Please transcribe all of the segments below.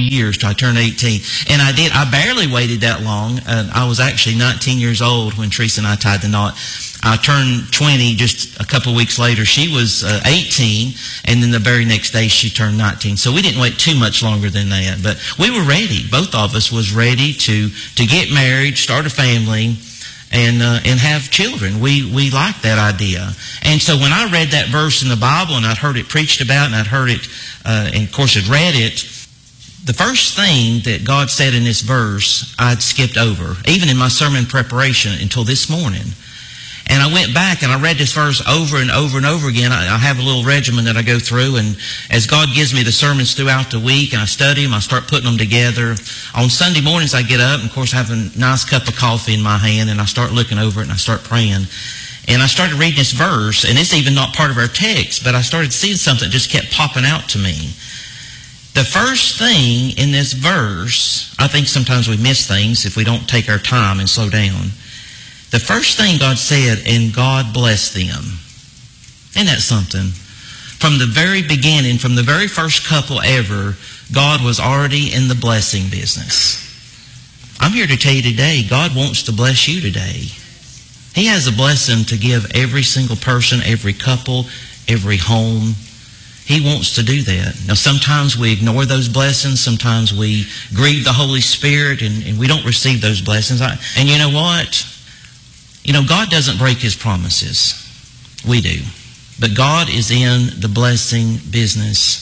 years till I turned 18. And I did. I barely waited that long. I was actually 19 years old when Teresa and I tied the knot. I turned 20 just a couple of weeks later. She was 18, and then the very next day she turned 19. So we didn't wait too much longer than that. But we were ready. Both of us was ready to get married, start a family, and have children. We liked that idea. And so when I read that verse in the Bible, and I'd heard it preached about, and I'd heard it, and of course had read it, the first thing that God said in this verse, I'd skipped over, even in my sermon preparation until this morning. And I went back and I read this verse over and over and over again. I have a little regimen that I go through, and as God gives me the sermons throughout the week and I study them, I start putting them together. On Sunday mornings I get up and of course I have a nice cup of coffee in my hand, and I start looking over it and I start praying. And I started reading this verse, and it's even not part of our text, but I started seeing something that just kept popping out to me. The first thing in this verse, I think sometimes we miss things if we don't take our time and slow down. The first thing God said, and God blessed them. Isn't that something? From the very beginning, from the very first couple ever, God was already in the blessing business. I'm here to tell you today, God wants to bless you today. He has a blessing to give every single person, every couple, every home. He wants to do that. Now, sometimes we ignore those blessings. Sometimes we grieve the Holy Spirit and we don't receive those blessings. And you know what? You know, God doesn't break His promises. We do. But God is in the blessing business.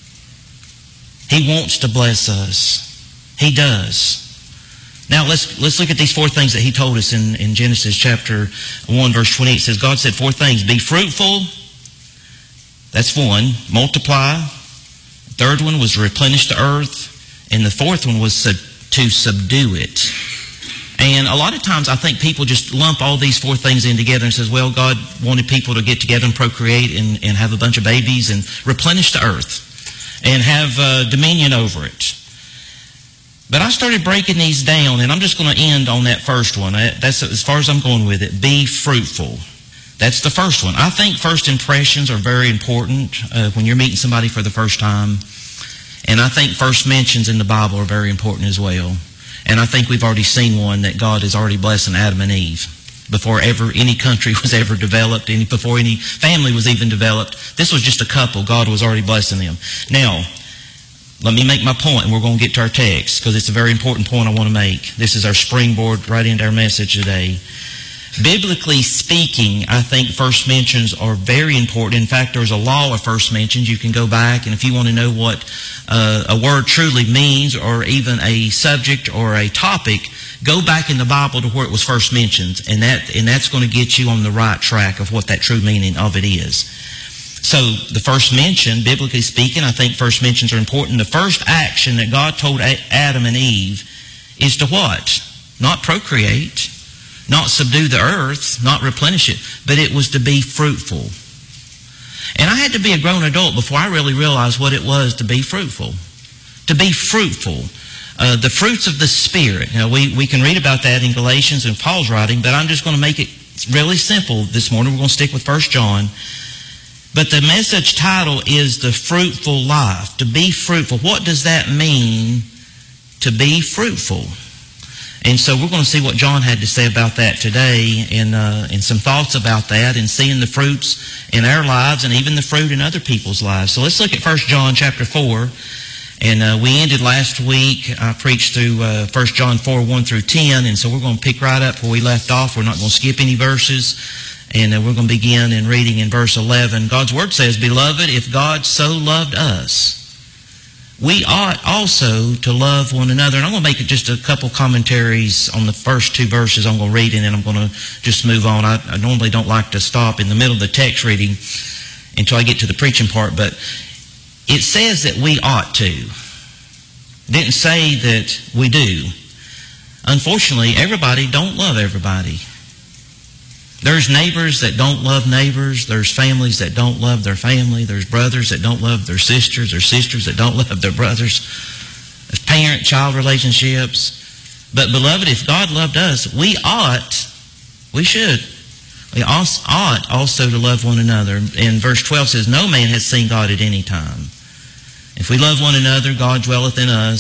He wants to bless us. He does. Now, let's look at these four things that He told us in Genesis chapter 1, verse 28. It says, God said four things. Be fruitful. That's one. Multiply. The third one was replenish the earth. And the fourth one was to subdue it. And a lot of times I think people just lump all these four things in together and says, well, God wanted people to get together and procreate and have a bunch of babies and replenish the earth and have dominion over it. But I started breaking these down, and I'm just going to end on that first one. That's as far as I'm going with it. Be fruitful. That's the first one. I think first impressions are very important when you're meeting somebody for the first time. And I think first mentions in the Bible are very important as well. And I think we've already seen one that God is already blessing Adam and Eve before ever any country was ever developed, before any family was even developed. This was just a couple. God was already blessing them. Now, let me make my point, and we're going to get to our text because it's a very important point I want to make. This is our springboard right into our message today. Biblically speaking, I think first mentions are very important. In fact, there's a law of first mentions. You can go back, and if you want to know what a word truly means, or even a subject or a topic, go back in the Bible to where it was first mentioned, and that's going to get you on the right track of what that true meaning of it is. So the first mention, biblically speaking, I think first mentions are important. The first action that God told Adam and Eve is to what? Not procreate, not subdue the earth, not replenish it, but it was to be fruitful. And I had to be a grown adult before I really realized what it was to be fruitful. To be fruitful. The fruits of the Spirit. Now, we can read about that in Galatians and Paul's writing, but I'm just going to make it really simple this morning. We're going to stick with 1 John. But the message title is The Fruitful Life. To be fruitful. What does that mean, to be fruitful? And so we're going to see what John had to say about that today, and some thoughts about that, and seeing the fruits in our lives and even the fruit in other people's lives. So let's look at 1 John chapter 4. And we ended last week, I preached through 1 John 4, 1 through 10. And so we're going to pick right up where we left off. We're not going to skip any verses. And we're going to begin in reading in verse 11. God's Word says, Beloved, if God so loved us, we ought also to love one another. And I'm going to make it just a couple commentaries on the first two verses I'm going to read, and then I'm going to just move on. I normally don't like to stop in the middle of the text reading until I get to the preaching part, but it says that we ought to. It didn't say that we do. Unfortunately, everybody don't love everybody. There's neighbors that don't love neighbors. There's families that don't love their family. There's brothers that don't love their sisters. There's sisters that don't love their brothers. There's parent-child relationships. But beloved, if God loved us, we should. We ought also to love one another. And verse 12 says, No man has seen God at any time. If we love one another, God dwelleth in us,